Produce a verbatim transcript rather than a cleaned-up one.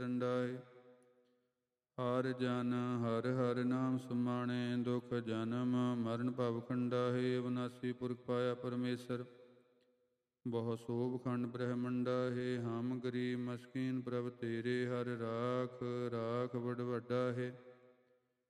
ਰੰਡਾਏ। ਹਰ ਜਨ ਹਰ ਹਰ ਨਾਮ ਸਮਾਣੇ, ਦੁਖ ਜਨਮ ਮਰਨ ਭਵ ਖੰਡਾਹੇ। ਅਵਿਨਾਸੀ ਪੁਰਖ ਪਾਇਆ ਪਰਮੇਸ਼ਰ, ਬਹੁ ਸੋਭ ਖੰਡ ਬ੍ਰਹਮੰਡਾ ਹੈ। ਹਮ ਗਰੀਬ ਮਸਕੀਨ ਪ੍ਰਭ ਤੇਰੇ, ਹਰ ਰਾਖ ਰਾਖ ਬੜ ਵੱਡਾ ਹੈ।